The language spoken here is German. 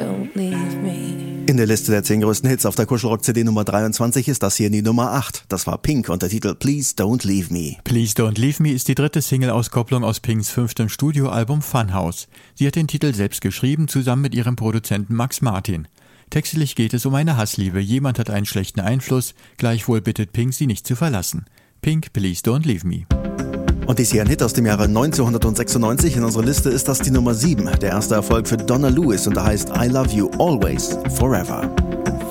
don't leave me. In der Liste der 10 größten Hits auf der Kuschelrock-CD Nummer 23 ist das hier die Nummer 8. Das war Pink und der Titel Please Don't Leave Me. Please Don't Leave Me ist die dritte Single-Auskopplung aus Pinks 5. Studioalbum Funhouse. Sie hat den Titel selbst geschrieben, zusammen mit ihrem Produzenten Max Martin. Textlich geht es um eine Hassliebe. Jemand hat einen schlechten Einfluss, gleichwohl bittet Pink, sie nicht zu verlassen. Pink, Please Don't Leave Me. Und dies hier ein Hit aus dem Jahre 1996. In unserer Liste ist das die Nummer 7. Der erste Erfolg für Donna Lewis und der heißt I Love You Always Forever.